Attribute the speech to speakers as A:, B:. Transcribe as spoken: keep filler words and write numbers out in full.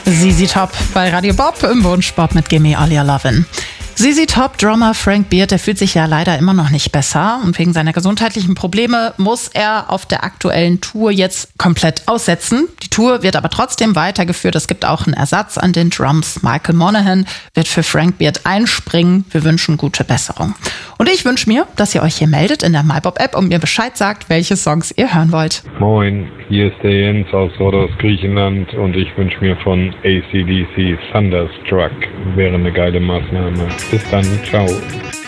A: Z Z Top bei Radio Bob im Wunschbob mit Gimme All Your Lovin'. Z Z Top Drummer Frank Beard, der fühlt sich ja leider immer noch nicht besser und wegen seiner gesundheitlichen Probleme muss er auf der aktuellen Tour jetzt komplett aussetzen. Die Tour wird aber trotzdem weitergeführt. Es gibt auch einen Ersatz an den Drums. Michael Monaghan wird für Frank Beard einspringen. Wir wünschen gute Besserung. Und ich wünsche mir, dass ihr euch hier meldet in der MyBob-App und mir Bescheid sagt, welche Songs ihr hören wollt.
B: Moin, hier ist der Jens aus Rhodos, Griechenland und ich wünsche mir von A C D C Thunderstruck. Wäre eine geile Maßnahme. Bis dann, ciao.